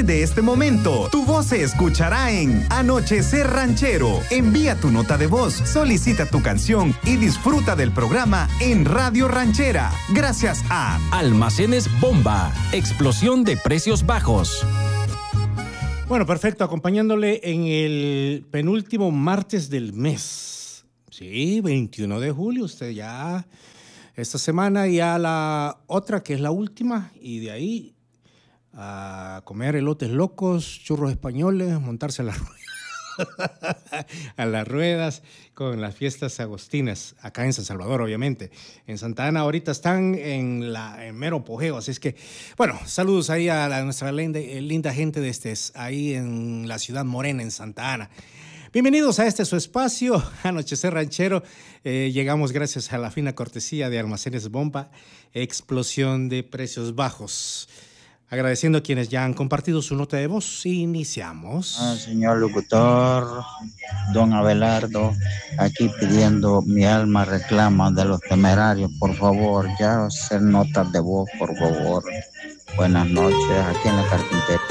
de este momento, tu voz se escuchará en Anochecer Ranchero. Envía tu nota de voz, solicita tu canción y disfruta del programa en Radio Ranchera. Gracias a Almacenes Bomba, explosión de precios bajos. Bueno, perfecto, acompañándole en el penúltimo martes del mes. Sí, 21 de julio, usted ya, esta semana ya la otra que es la última, y de ahí a comer elotes locos, churros españoles, montarse a las ruedas con las fiestas agostinas, acá en San Salvador, obviamente. En Santa Ana ahorita están en mero apogeo, así es que, bueno, saludos ahí a nuestra linda gente ahí en la ciudad morena, en Santa Ana. Bienvenidos a este su espacio, Anochecer Ranchero. Llegamos gracias a la fina cortesía de Almacenes Bomba, explosión de precios bajos. Agradeciendo a quienes ya han compartido su nota de voz, iniciamos. Señor locutor, don Abelardo, aquí pidiendo Mi Alma Reclama de Los Temerarios, por favor, ya hacer notas de voz, por favor. Buenas noches, aquí en la carpintería.